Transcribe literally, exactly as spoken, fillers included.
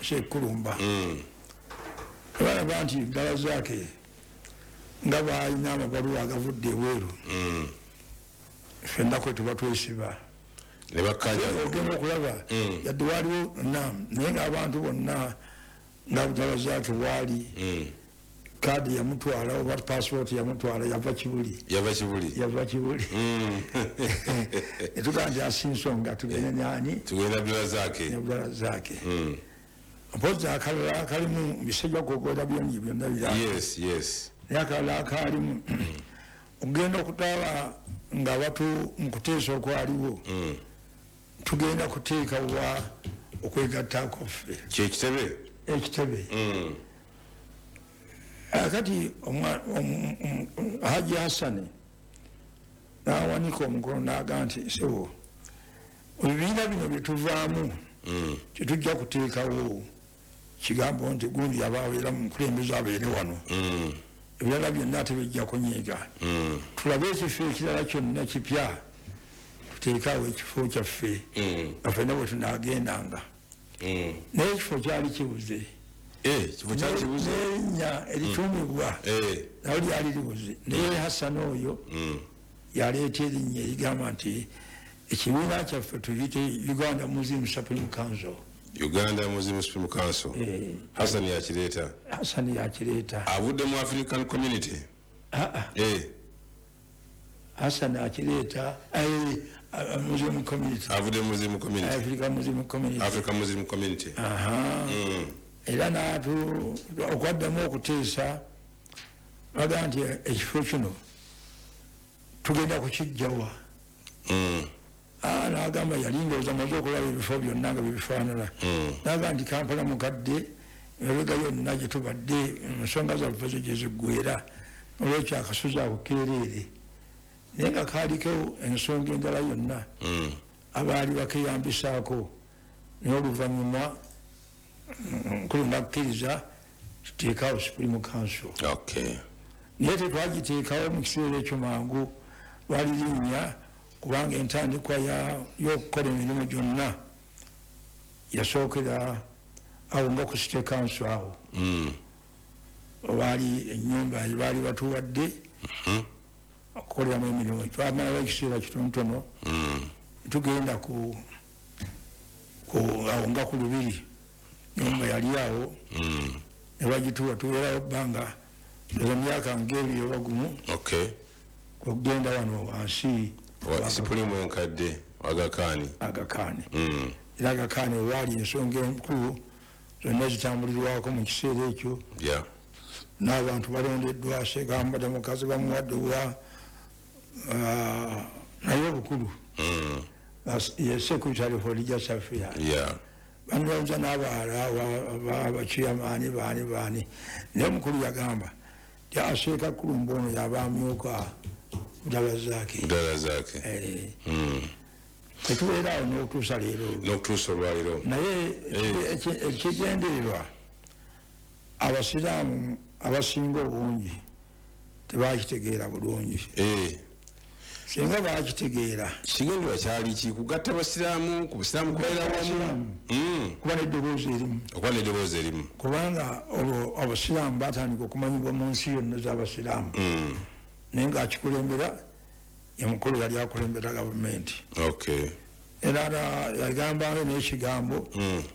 Sekulumba balaba nti ddala zaake nga balina amabaluwa agavudde eweeru ffenna kwe tuba twesiba ne bakkaanya ogenda okulaba yadde waliwo nam naye ng'abantu bonna nga ddala zaake waali kaadi yamutwala oba passport yamutwala yava Kibuli yava Kibuli yava Kibuli etugaa nti asinsonga tugenda nyani tugenda ddala zaake ddala zaake mpozi akalala kalimu bisejja kwogola byonyi byonna bira yes yes naye akalala kalimu ogenda okutaba nga batu mu kuteesa okwaliwo tugenda kuteeka wa okwegattako ffe kyekitebe ekitebe akati Haji Hassan n'awanika omukono n'aga nti sebo ebibiina bino bye tuvaamu kyetujja kuteekawo kigambo nti gundi ababeera mu mukulembeze abeere wano ebirala byonna tebijja kunyiiga tulabe ekifo ekirala kyonna kipya tuteekaawo ekifo kyaffe nga ffenna bwe tunaagendanga naye ekifo kyali kibuze nerinnya erituumibwa nawe lyali libuze naye Hassan oyo yaleeta erinnya erigamba nti ekibiina kyaffe tuyite Uganda Muslim Supreme Council Uganda Muslim Supreme Council Hassan yakireeta Hassan yakireeta avudde mu African Community eh Hassan yakireeta Muslim Community avudde mu Muslim Community African Muslim Community African Muslim Community aha era naatu okwaddamu okuteesa baga nti ekifo kino tugenda kukijjawa n'agamba yali ndowooza amaze okulaba ebifo byonna nga byebifaanana n'agamba nti Kampala mukadde emabega yonna gye tubadde ensonga zaffe zo gye ziggweera olwekyo akasozi ako keereere naye nga kaaliko ensonga endala yonna abaali bakeyambisaako naye oluvannyuma nkulu nakkiriza tuteekawo Supreme Council naye tetwagiteekawo mu kiseera ekyo mangu lwali linnya kubanga entandikwa y'okukola emirimu gyonna yasookera awo nga ku City Council awo baali ennyumba baali batuwadde okukoleramu emirimu twamalawo ekiseera kitonotono tugenda awo nga ku Lubiri nyumba yali awo ne bagituwa tubeerawo bbanga emyaka ng'ebiri oba gumu okugenda wano wansi Supreme enkadde Agakaani Agakaani era Agakaani waali ensonga enkulu zonna zitambulirwako mu kiseera ekyo n'abantu balondeddwa Sekambada mukazi bamuwadde wa naye obukulu ye Secretary for Religious Affairs bandibabuza n'abaala abakiyamaani baani baani naye omukulu yagamba ti Aseeka Kulumba ono yaba amyuka ddala zaake ddala zaake tetubeeraawo n'okutuusa leero n'okutuusa olwaleero naye ekigendererwa abasiraamu abasinga obungi tebakitegeera bulungi singa bakitegeera kigendererwa kyali ki kugatta abasiraamu ku busiraamu kubeera wamu kuba n'eddoboozi erimu okuba n'eddoboozi erimu kubanga olwo abasiraamu batandika okumanyibwa mu nsi yonna z'abasiraamu naye ng'akikulembera ye mukulu yali akulembera gavumenti era yagambanga n'ekigambo